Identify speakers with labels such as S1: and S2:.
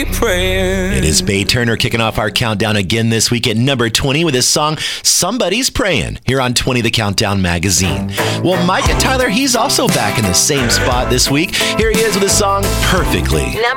S1: praying.
S2: It is Bay Turner kicking off our countdown again this week at number 20 with his song, Somebody's Praying, here on 20 The Countdown magazine. Well, Micah Tyler, he's also back in the same spot this week. Here he is with his song, Perfectly.